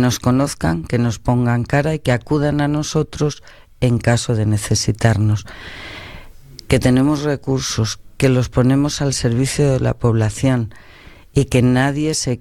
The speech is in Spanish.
nos conozcan, que nos pongan cara y que acudan a nosotros en caso de necesitarnos. Que tenemos recursos, que los ponemos al servicio de la población y que nadie se